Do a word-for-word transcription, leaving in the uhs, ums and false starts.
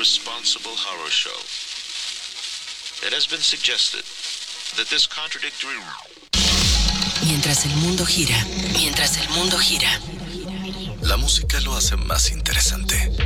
irresponsible horror show. It has been suggested that this contradictory... Mientras el mundo gira, mientras el mundo gira. La música lo hace más interesante.